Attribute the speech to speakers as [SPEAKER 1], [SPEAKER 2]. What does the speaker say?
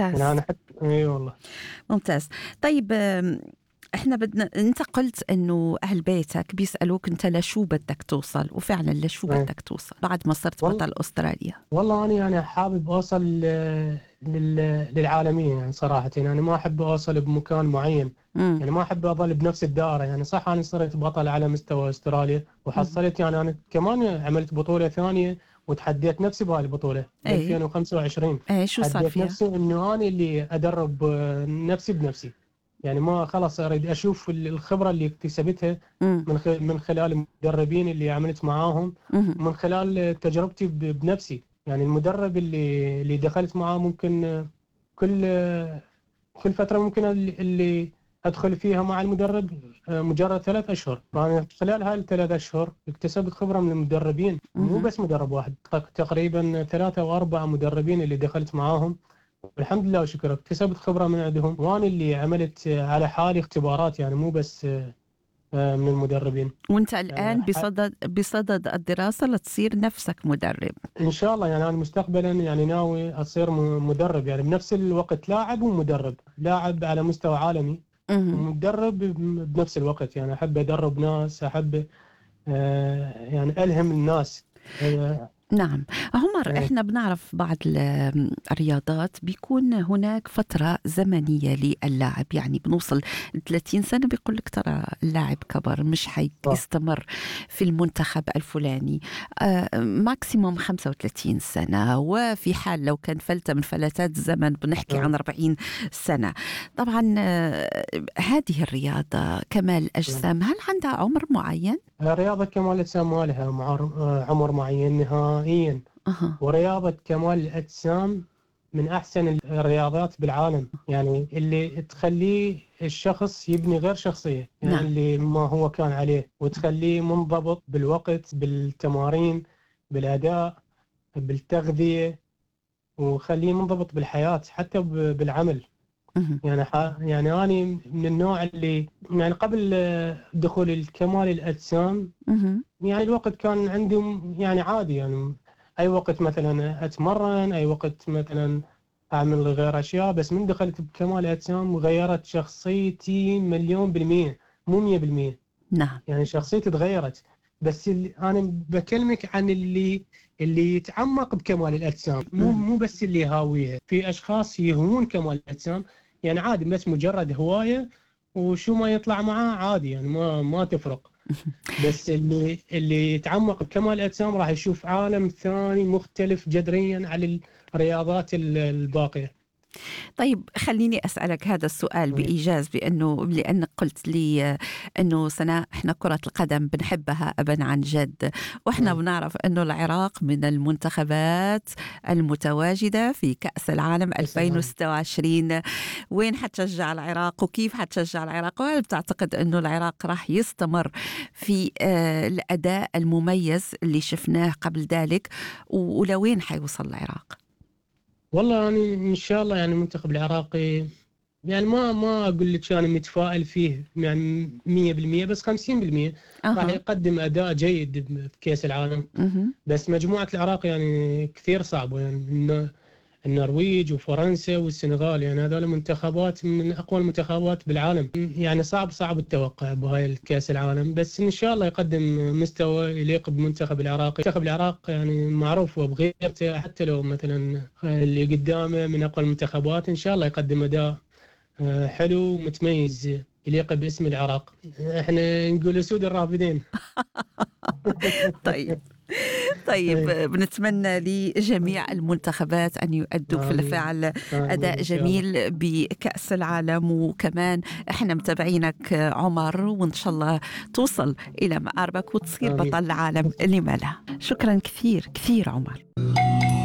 [SPEAKER 1] ممتاز.
[SPEAKER 2] يعني أنا إي والله.
[SPEAKER 1] ممتاز. طيب احنا انت قلت انه اهل بيتك بيسألوك انت لشو بدك توصل، وفعلا لشو بدك توصل بعد ما صرت
[SPEAKER 2] والله
[SPEAKER 1] بطل استراليا؟
[SPEAKER 2] والله أنا يعني حابب أوصل للعالمية يعني صراحة. يعني ما أحب أوصل بمكان معين،
[SPEAKER 1] مم.
[SPEAKER 2] يعني ما أحب أظل بنفس الدائرة. يعني صح أنا صرت بطل على مستوى أستراليا
[SPEAKER 1] مم.
[SPEAKER 2] وحصلت، يعني أنا كمان عملت بطولة ثانية وتحديت نفسي بهاي البطولة ب
[SPEAKER 1] ايه
[SPEAKER 2] 2025.
[SPEAKER 1] ايه شو صار
[SPEAKER 2] تحديت
[SPEAKER 1] فيها؟
[SPEAKER 2] نفسي إنه أنا اللي أدرب نفسي بنفسي. يعني ما خلاص أريد أشوف الخبرة اللي اكتسبتها
[SPEAKER 1] مم.
[SPEAKER 2] من خلال المدربين اللي عملت معاهم،
[SPEAKER 1] مم.
[SPEAKER 2] ومن خلال تجربتي بنفسي. يعني المدرب اللي دخلت معاه ممكن كل كل فترة ممكن اللي أدخل فيها مع المدرب مجرد 3 أشهر. فأنا خلال هاي ال3 أشهر اكتسبت خبرة من المدربين، مو
[SPEAKER 1] مم.
[SPEAKER 2] بس مدرب واحد، تقريبا 3 أو 4 مدربين اللي دخلت معاهم. الحمد لله وشكرا اكتسبت خبرة من عندهم، وأنا اللي عملت على حالي اختبارات، يعني مو بس من المدربين.
[SPEAKER 1] وانت
[SPEAKER 2] يعني
[SPEAKER 1] الآن بصدد الدراسة لتصير نفسك مدرب؟
[SPEAKER 2] إن شاء الله. يعني أنا مستقبلا يعني ناوي أصير مدرب، يعني بنفس الوقت لاعب ومدرب، لاعب على مستوى عالمي
[SPEAKER 1] مم.
[SPEAKER 2] ومدرب بنفس الوقت. يعني أحب أدرب ناس، أحب يعني ألهم الناس. آه،
[SPEAKER 1] نعم عمر،
[SPEAKER 2] آه،
[SPEAKER 1] احنا بنعرف بعض الرياضات بيكون هناك فترة زمنية للاعب، يعني بنوصل 30 سنة بيقول لك ترى اللاعب كبر مش
[SPEAKER 2] صح
[SPEAKER 1] حيستمر في المنتخب الفلاني. ماكسيموم 35 سنة، وفي حال لو كان فلتة من فلتات الزمن بنحكي عن 40 سنة. طبعا هذه الرياضة كمال الأجسام هل عندها عمر معين؟
[SPEAKER 2] رياضة كمال الأجسام ما لها عمر معين نهائيا.
[SPEAKER 1] أها.
[SPEAKER 2] ورياضة كمال الأجسام من أحسن الرياضات بالعالم، يعني اللي تخليه الشخص يبني غير شخصية، يعني
[SPEAKER 1] نعم.
[SPEAKER 2] اللي ما هو كان عليه، وتخليه منضبط بالوقت، بالتمارين، بالأداء، بالتغذية، وخليه منضبط بالحياة حتى بالعمل.
[SPEAKER 1] مهم.
[SPEAKER 2] يعني يعني أنا من النوع اللي يعني قبل دخول الكمال الأجسام،
[SPEAKER 1] مهم.
[SPEAKER 2] يعني الوقت كان عندي يعني عادي. يعني أي وقت مثلا أتمرن، أي وقت مثلا أعمل غير أشياء. بس من دخلت بكمال أجسام غيرت شخصيتي 1,000,000%، مو 100%.
[SPEAKER 1] نعم.
[SPEAKER 2] يعني شخصيتي تغيرت. بس اللي أنا بكلمك عن اللي يتعمق بكمال الأجسام،
[SPEAKER 1] مهم.
[SPEAKER 2] مو بس اللي هاويها. في أشخاص يهوون كمال الأجسام، يعني عادي بس مجرد هواية، وشو ما يطلع معاه عادي، يعني ما تفرق. بس اللي يتعمق بكمال الأجسام راح يشوف عالم ثاني مختلف جذريا عن الرياضات الباقية.
[SPEAKER 1] طيب خليني أسألك هذا السؤال بإيجاز، لأنك قلت لي أنه سنة إحنا كرة القدم بنحبها أبا عن جد، وإحنا بنعرف أنه العراق من المنتخبات المتواجدة في كأس العالم 2026. وين حتشجع العراق وكيف حتشجع العراق؟ وهل بتعتقد أنه العراق راح يستمر في الأداء المميز اللي شفناه قبل ذلك، ولوين حيوصل العراق؟
[SPEAKER 2] والله يعني إن شاء الله يعني المنتخب العراقي، يعني ما أقول لك أنا متفائل فيه يعني 100%، بس 50% راح
[SPEAKER 1] أها.
[SPEAKER 2] يقدم أداء جيد في كأس العالم.
[SPEAKER 1] مهم.
[SPEAKER 2] بس مجموعة العراق يعني كثير صعبة. يعني النرويج وفرنسا والسنغال، يعني هذول منتخبات من أقوى المنتخبات بالعالم. يعني صعب التوقع بهاي الكأس العالم. بس إن شاء الله يقدم مستوى يليق بمنتخب العراق. منتخب العراق يعني معروف وبغيرته، حتى لو مثلا اللي قدامه من أقوى المنتخبات إن شاء الله يقدم أداء حلو ومتميز يليق باسم العراق. احنا نقول أسود الرافدين.
[SPEAKER 1] طيب. طيب بنتمنى لجميع المنتخبات أن يؤدوا في
[SPEAKER 2] آمين
[SPEAKER 1] الفعل
[SPEAKER 2] آمين
[SPEAKER 1] أداء
[SPEAKER 2] إن شاء الله.
[SPEAKER 1] جميل بكأس العالم. وكمان إحنا متابعينك عمر، وإن شاء الله توصل إلى مآربك وتصير
[SPEAKER 2] آمين.
[SPEAKER 1] بطل العالم. لما لا. شكرا كثير كثير عمر.